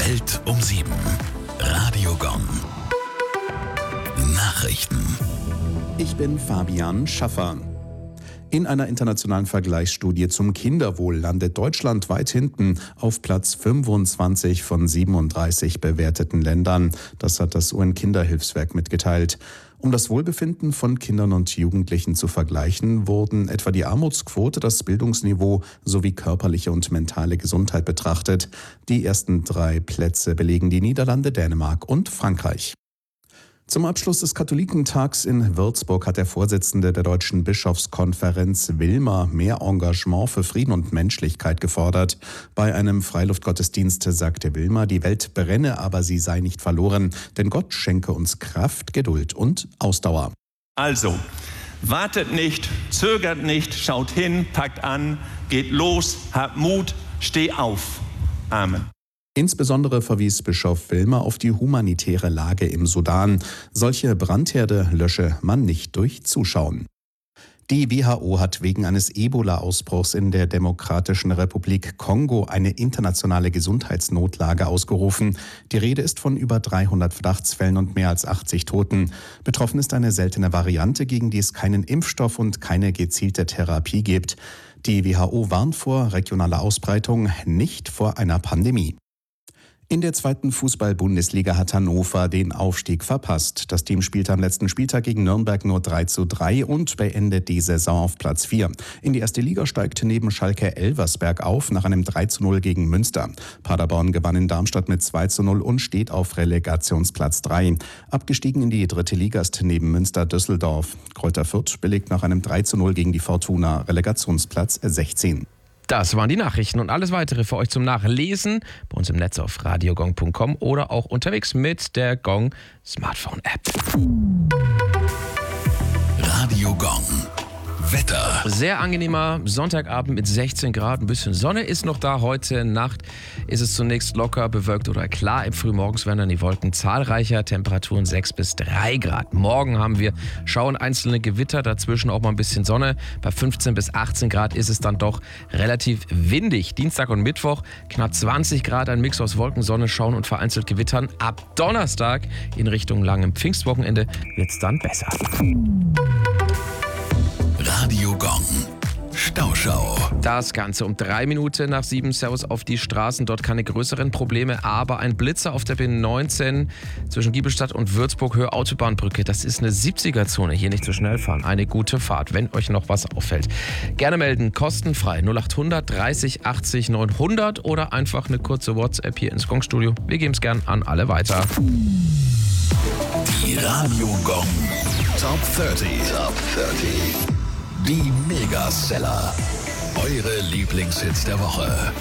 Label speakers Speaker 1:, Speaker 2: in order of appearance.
Speaker 1: Welt um 7. Radio Gong. Nachrichten.
Speaker 2: Ich bin Fabian Schaffer. In einer internationalen Vergleichsstudie zum Kinderwohl landet Deutschland weit hinten auf Platz 25 von 37 bewerteten Ländern. Das hat das UN-Kinderhilfswerk mitgeteilt. Um das Wohlbefinden von Kindern und Jugendlichen zu vergleichen, wurden etwa die Armutsquote, das Bildungsniveau sowie körperliche und mentale Gesundheit betrachtet. Die ersten 3 Plätze belegen die Niederlande, Dänemark und Frankreich. Zum Abschluss des Katholikentags in Würzburg hat der Vorsitzende der Deutschen Bischofskonferenz Wilmer mehr Engagement für Frieden und Menschlichkeit gefordert. Bei einem Freiluftgottesdienst sagte Wilmer, die Welt brenne, aber sie sei nicht verloren, denn Gott schenke uns Kraft, Geduld und Ausdauer.
Speaker 3: Also, wartet nicht, zögert nicht, schaut hin, packt an, geht los, habt Mut, steh auf. Amen.
Speaker 2: Insbesondere verwies Bischof Wilmer auf die humanitäre Lage im Sudan. Solche Brandherde lösche man nicht durch Zuschauen. Die WHO hat wegen eines Ebola-Ausbruchs in der Demokratischen Republik Kongo eine internationale Gesundheitsnotlage ausgerufen. Die Rede ist von über 300 Verdachtsfällen und mehr als 80 Toten. Betroffen ist eine seltene Variante, gegen die es keinen Impfstoff und keine gezielte Therapie gibt. Die WHO warnt vor regionaler Ausbreitung, nicht vor einer Pandemie. In der 2. Fußball-Bundesliga hat Hannover den Aufstieg verpasst. Das Team spielte am letzten Spieltag gegen Nürnberg nur 3:3 und beendet die Saison auf Platz 4. In die 1. Liga steigt neben Schalke Elversberg auf nach einem 3:0 gegen Münster. Paderborn gewann in Darmstadt mit 2:0 und steht auf Relegationsplatz 3. Abgestiegen in die 3. Liga ist neben Münster Düsseldorf. Greuther Fürth belegt nach einem 3:0 gegen die Fortuna Relegationsplatz 16.
Speaker 4: Das waren die Nachrichten und alles weitere für euch zum Nachlesen bei uns im Netz auf radiogong.com oder auch unterwegs mit der Gong Smartphone App.
Speaker 1: Radio Gong. Wetter.
Speaker 4: Sehr angenehmer Sonntagabend mit 16 Grad. Ein bisschen Sonne ist noch da. Heute Nacht ist es zunächst locker, bewölkt oder klar. Im Frühmorgens werden dann die Wolken zahlreicher. Temperaturen 6 bis 3 Grad. Morgen haben wir Schauer und einzelne Gewitter. Dazwischen auch mal ein bisschen Sonne. Bei 15 bis 18 Grad ist es dann doch relativ windig. Dienstag und Mittwoch knapp 20 Grad. Ein Mix aus Wolken, Sonne, Schauen und vereinzelt Gewittern. Ab Donnerstag in Richtung langem Pfingstwochenende wird es dann besser.
Speaker 1: Radio Gong. Stauschau.
Speaker 4: Das Ganze um 3 Minuten nach 7. Servus auf die Straßen. Dort keine größeren Probleme, aber ein Blitzer auf der B19 zwischen Giebelstadt und Würzburg, Höhe Autobahnbrücke. Das ist eine 70er-Zone. Hier nicht zu schnell fahren. Eine gute Fahrt, wenn euch noch was auffällt. Gerne melden, kostenfrei 0800 30 80 900 oder einfach eine kurze WhatsApp hier ins Gong-Studio. Wir geben es gern an alle weiter.
Speaker 1: Die Radio Gong Top 30. Top 30. Die Megaseller. Eure Lieblingshits der Woche.